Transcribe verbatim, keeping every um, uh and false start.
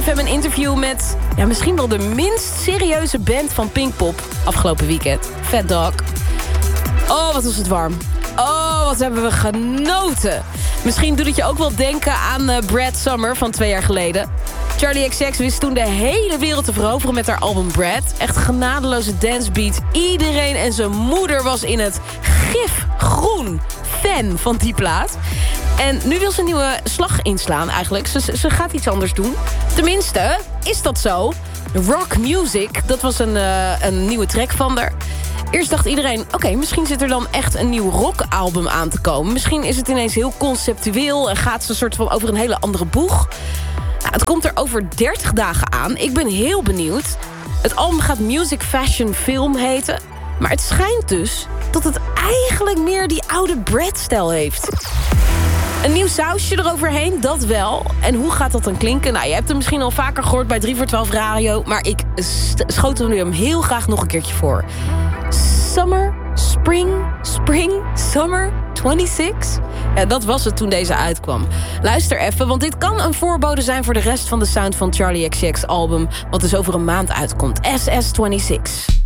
F M een interview met ja, misschien wel de minst serieuze band van Pinkpop afgelopen weekend. Fat Dog. Oh, wat was het warm. Oh, wat hebben we genoten. Misschien doet het je ook wel denken aan uh, Brad Summer van twee jaar geleden. Charlie X C X wist toen de hele wereld te veroveren met haar album Brad. Echt genadeloze dancebeat. Iedereen en zijn moeder was in het gifgroen fan van die plaat. En nu wil ze een nieuwe slag inslaan eigenlijk. Ze, ze gaat iets anders doen. Tenminste, is dat zo? Rock Music, dat was een, uh, een nieuwe track van haar. Eerst dacht iedereen, oké, okay, misschien zit er dan echt een nieuw rockalbum aan te komen. Misschien is het ineens heel conceptueel en gaat ze een soort van over een hele andere boeg. Nou, het komt er over dertig dagen aan. Ik ben heel benieuwd. Het album gaat Music Fashion Film heten. Maar het schijnt dus dat het eigenlijk meer die oude Brad-stijl heeft. Een nieuw sausje eroverheen, dat wel. En hoe gaat dat dan klinken? Nou, je hebt hem misschien al vaker gehoord bij drie voor twaalf Radio. Maar ik schoot er nu hem heel graag nog een keertje voor. Summer, Spring, Spring, Summer tweeëntwintig. Ja, dat was het toen deze uitkwam. Luister even, want dit kan een voorbode zijn voor de rest van de sound van Charlie X C X album, wat dus over een maand uitkomt. S S tweeëntwintig.